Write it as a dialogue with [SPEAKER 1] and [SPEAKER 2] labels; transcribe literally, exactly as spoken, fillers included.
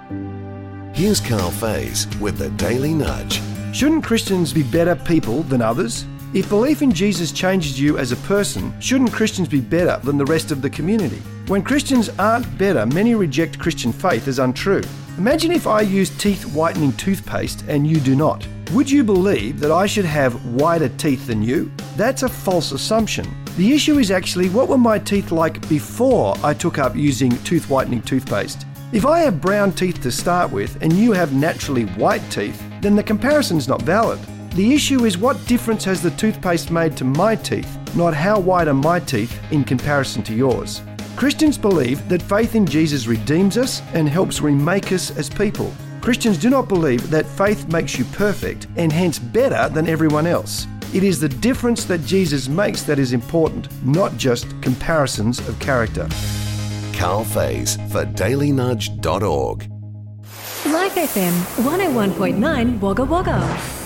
[SPEAKER 1] Here's Carl Faze with the Daily Nudge.
[SPEAKER 2] Shouldn't Christians be better people than others? If belief in Jesus changes you as a person, shouldn't Christians be better than the rest of the community? When Christians aren't better, many reject Christian faith as untrue. Imagine if I used teeth whitening toothpaste and you do not. Would you believe that I should have whiter teeth than you? That's a false assumption. The issue is actually, what were my teeth like before I took up using tooth whitening toothpaste? If I have brown teeth to start with and you have naturally white teeth, then the comparison's not valid. The issue is, what difference has the toothpaste made to my teeth, not how white are my teeth in comparison to yours. Christians believe that faith in Jesus redeems us and helps remake us as people. Christians do not believe that faith makes you perfect and hence better than everyone else. It is the difference that Jesus makes that is important, not just comparisons of character.
[SPEAKER 1] Carl Faze for daily nudge dot org.
[SPEAKER 3] Life F M one oh one point nine Wagga Wagga.